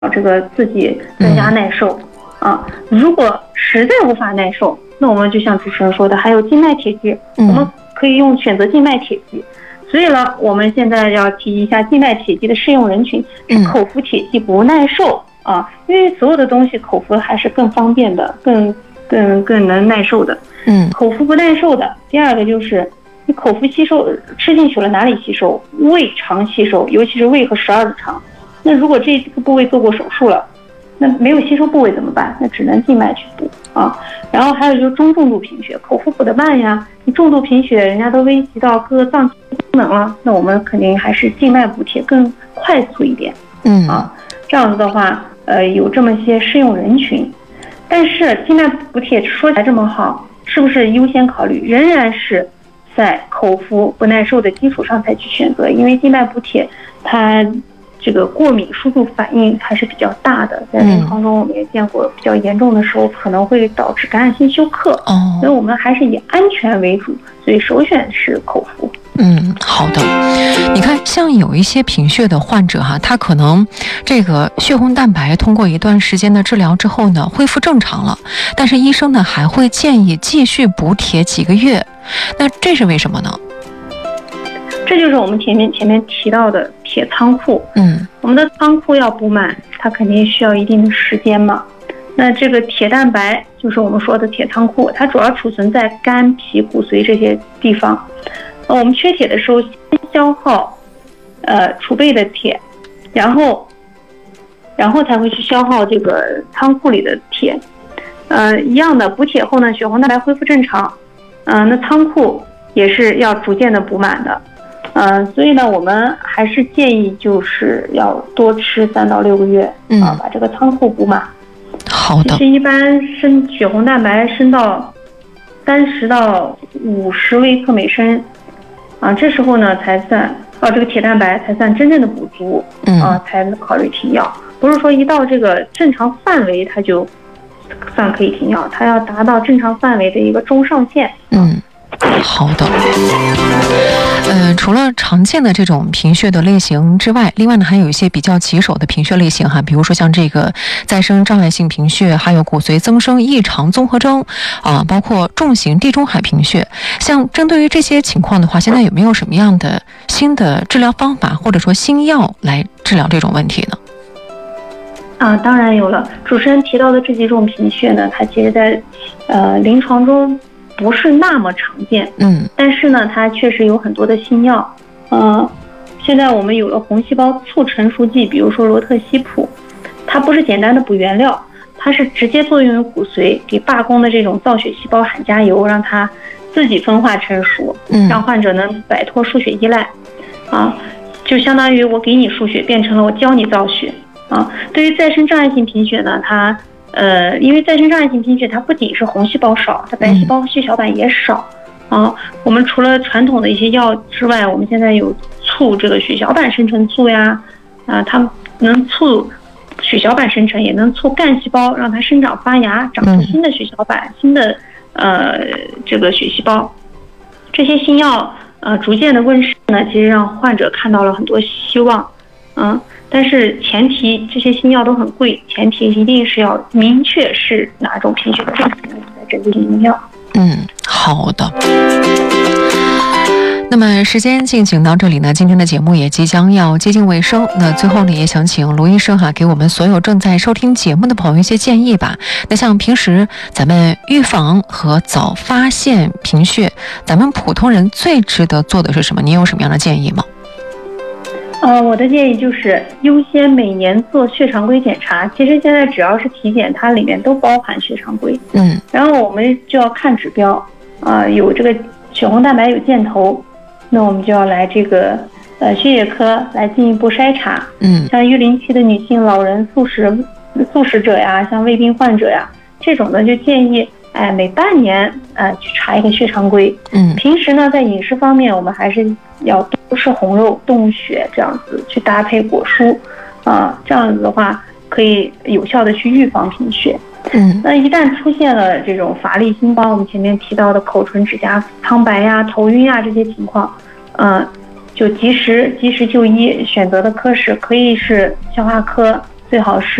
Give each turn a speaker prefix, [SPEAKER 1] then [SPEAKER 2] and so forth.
[SPEAKER 1] 这个自己增加耐受啊。如果实在无法耐受，那我们就像主持人说的，还有静脉铁剂，我们可以选择静脉铁剂。所以呢，我们现在要提一下静脉铁剂的适用人群是口服铁剂不耐受啊，因为所有的东西口服还是更方便的，更能耐受的。口服不耐受的，第二个就是你口服吸收吃进去了哪里吸收？胃肠吸收，尤其是胃和12指肠。那如果这个部位做过手术了，那没有吸收部位怎么办？那只能静脉去补啊。然后还有就是中重度贫血，口服补得慢呀，你重度贫血人家都危及到各个脏器功能了，那我们肯定还是静脉补铁更快速一点。这样子的话，有这么些适用人群。但是静脉补铁说起来这么好，是不是优先考虑？仍然是在口服不耐受的基础上才去选择，因为静脉补铁它这个过敏输入反应还是比较大的，在临床中我们也见过，比较严重的时候可能会导致感染性休克。所以我们还是以安全为主，所以首选是口服。
[SPEAKER 2] 好的。你看，像有一些贫血的患者哈，他可能这个血红蛋白通过一段时间的治疗之后呢，恢复正常了，但是医生呢还会建议继续补铁几个月，那这是为什么呢？
[SPEAKER 1] 这就是我们前面提到的铁仓库。我们的仓库要补满，它肯定需要一定的时间嘛。那这个铁蛋白就是我们说的铁仓库，它主要储存在肝、脾、骨髓这些地方。我们缺铁的时候，先消耗储备的铁，然后才会去消耗这个仓库里的铁。一样的，补铁后呢，血红蛋白恢复正常，那仓库也是要逐渐的补满的。所以呢，我们还是建议就是要多吃3到6个月把这个仓库补满。
[SPEAKER 2] 好的。
[SPEAKER 1] 其实一般血红蛋白升到30到50微克每升这时候呢才算这个铁蛋白才算真正的补足才能考虑停药。不是说一到这个正常范围它就算可以停药，它要达到正常范围的一个中上限。
[SPEAKER 2] 好的。除了常见的这种贫血的类型之外，另外呢还有一些比较棘手的贫血类型哈，比如说像这个再生障碍性贫血，还有骨髓增生异常综合征包括重型地中海贫血。像针对于这些情况的话，现在有没有什么样的新的治疗方法或者说新药来治疗这种问题呢？
[SPEAKER 1] 当然有了。主持人提到的这几种贫血呢，它其实在临床中不是那么常见，但是呢，它确实有很多的新药。现在我们有了红细胞促成熟剂，比如说罗特西普，它不是简单的补原料，它是直接作用于骨髓，给罢工的这种造血细胞喊加油，让它自己分化成熟，让患者能摆脱输血依赖。就相当于我给你输血，变成了我教你造血。对于再生障碍性贫血呢，它因为再生障碍性贫血，它不仅是红细胞少，它白细胞和血小板也少我们除了传统的一些药之外，我们现在有促这个血小板生成素呀，它能促血小板生成，也能促干细胞，让它生长发芽，长出新的血小板，新的这个血细胞。这些新药逐渐的问世呢，其实让患者看到了很多希望。但是前提这些新药都很贵，前提一定是要明确是哪种贫血的类型才针对用药。
[SPEAKER 2] 好的。那么时间进行到这里呢，今天的节目也即将要接近尾声。那最后呢，也想请卢医生给我们所有正在收听节目的朋友一些建议吧。那像平时咱们预防和早发现贫血，咱们普通人最值得做的是什么？您有什么样的建议吗？
[SPEAKER 1] 我的建议就是优先每年做血常规检查。其实现在只要是体检，它里面都包含血常规。然后我们就要看指标有这个血红蛋白有箭头，那我们就要来这个血液科来进一步筛查。像育龄期的女性、老人、素食者呀，像胃病患者呀，这种呢就建议每半年去查一个血常规。平时呢在饮食方面，我们还是要多吃红肉、动物血，这样子去搭配果蔬这样子的话可以有效的去预防贫血。那一旦出现了这种乏力、心慌，我们前面提到的口唇、指甲苍白呀、头晕呀这些情况，就及时就医。选择的科室可以是消化科、 最好是